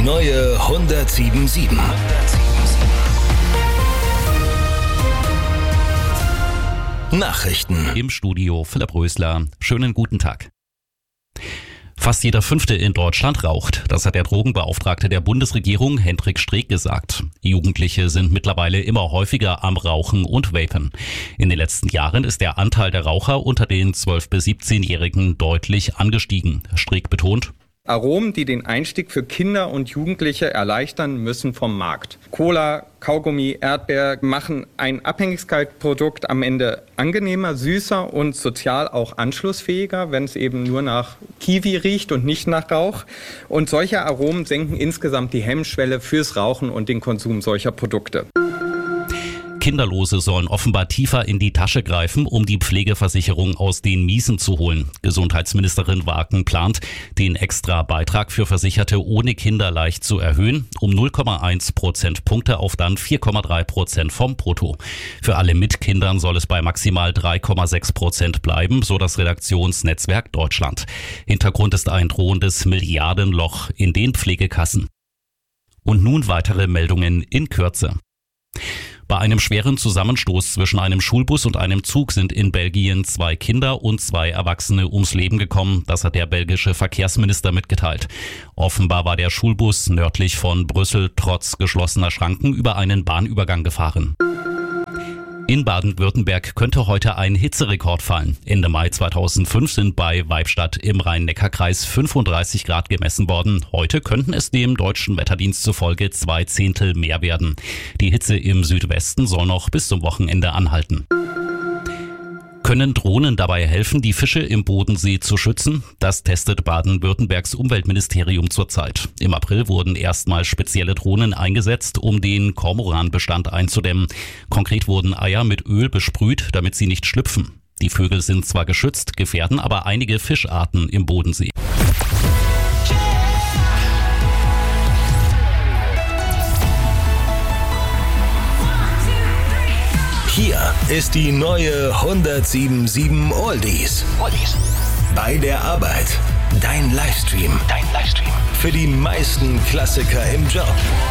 neue 107.7. Nachrichten. Im Studio Philipp Rösler. Schönen guten Tag. Fast jeder Fünfte in Deutschland raucht. Das hat der Drogenbeauftragte der Bundesregierung Hendrik Streeck gesagt. Jugendliche sind mittlerweile immer häufiger am Rauchen und Vapen. In den letzten Jahren ist der Anteil der Raucher unter den 12- bis 17-Jährigen deutlich angestiegen. Streeck betont: Aromen, die den Einstieg für Kinder und Jugendliche erleichtern, müssen vom Markt. Cola, Kaugummi, Erdbeer machen ein Abhängigkeitsprodukt am Ende angenehmer, süßer und sozial auch anschlussfähiger, wenn es eben nur nach Kiwi riecht und nicht nach Rauch. Und solche Aromen senken insgesamt die Hemmschwelle fürs Rauchen und den Konsum solcher Produkte. Kinderlose sollen offenbar tiefer in die Tasche greifen, um die Pflegeversicherung aus den Miesen zu holen. Gesundheitsministerin Waken plant, den extra Beitrag für Versicherte ohne Kinder leicht zu erhöhen, um 0,1 Prozentpunkte auf dann 4,3% vom Brutto. Für alle mit Kindern soll es bei maximal 3,6% bleiben, so das Redaktionsnetzwerk Deutschland. Hintergrund ist ein drohendes Milliardenloch in den Pflegekassen. Und nun weitere Meldungen in Kürze. Bei einem schweren Zusammenstoß zwischen einem Schulbus und einem Zug sind in Belgien 2 Kinder und 2 Erwachsene ums Leben gekommen. Das hat der belgische Verkehrsminister mitgeteilt. Offenbar war der Schulbus nördlich von Brüssel trotz geschlossener Schranken über einen Bahnübergang gefahren. In Baden-Württemberg könnte heute ein Hitzerekord fallen. Ende Mai 2005 sind bei Weibstadt im Rhein-Neckar-Kreis 35 Grad gemessen worden. Heute könnten es dem deutschen Wetterdienst zufolge 2/10 mehr werden. Die Hitze im Südwesten soll noch bis zum Wochenende anhalten. Können Drohnen dabei helfen, die Fische im Bodensee zu schützen? Das testet Baden-Württembergs Umweltministerium zurzeit. Im April wurden erstmals spezielle Drohnen eingesetzt, um den Kormoranbestand einzudämmen. Konkret wurden Eier mit Öl besprüht, damit sie nicht schlüpfen. Die Vögel sind zwar geschützt, gefährden aber einige Fischarten im Bodensee. Hier ist die neue 107.7 Oldies. Bei der Arbeit. Dein Livestream. Für die meisten Klassiker im Job.